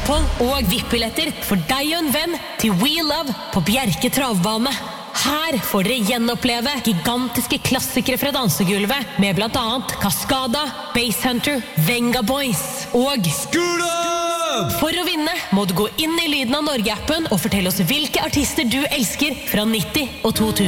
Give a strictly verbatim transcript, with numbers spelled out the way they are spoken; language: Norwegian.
opphold og V I P-billetter for deg og en venn til We Love på Bjerke travbane. Her får dere gjenoppleve gigantiske klassikere fra dansegulvet med blant annet Cascada, Basshunter, Venga Boys og Skula! For å vinne må du gå inn i Lyden av Norge-appen og fortelle oss hvilke artister du elsker fra nitti og to tusen.